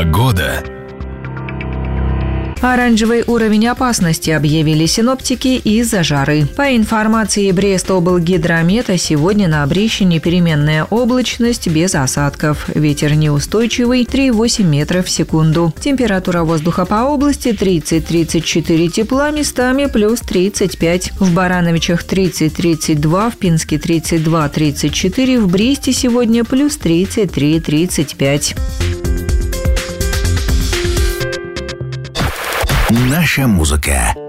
Погода. Оранжевый уровень опасности объявили синоптики из-за жары. По информации Брестоблгидромета, сегодня на Обрещине переменная облачность без осадков. Ветер неустойчивый 3,8 метров в секунду. Температура воздуха по области 30-34 тепла, местами плюс 35. В Барановичах 30-32, в Пинске 32-34, в Бресте сегодня плюс 33-35. Наша музыка.